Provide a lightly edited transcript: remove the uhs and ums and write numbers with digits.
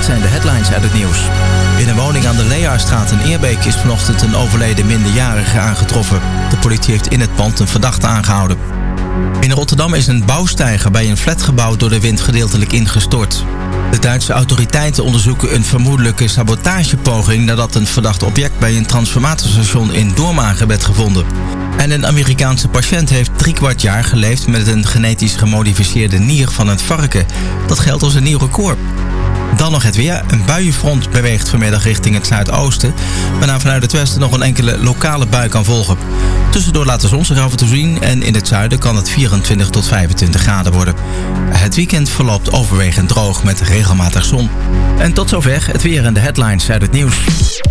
dit zijn de headlines uit het nieuws. In een woning aan de Leaarstraat in Eerbeek is vanochtend een overleden minderjarige aangetroffen. De politie heeft in het pand een verdachte aangehouden. In Rotterdam is een bouwsteiger bij een flatgebouw door de wind gedeeltelijk ingestort. De Duitse autoriteiten onderzoeken een vermoedelijke sabotagepoging nadat een verdacht object bij een transformatorstation in Doormagen werd gevonden. En een Amerikaanse patiënt heeft 3/4 jaar geleefd met een genetisch gemodificeerde nier van het varken. Dat geldt als een nieuw record. Dan nog het weer. Een buienfront beweegt vanmiddag richting het zuidoosten, waarna vanuit het westen nog een enkele lokale bui kan volgen. Tussendoor laat de zon zich af en toe zien en in het zuiden kan het 24 tot 25 graden worden. Het weekend verloopt overwegend droog met regelmatig zon. En tot zover het weer en de headlines uit het nieuws.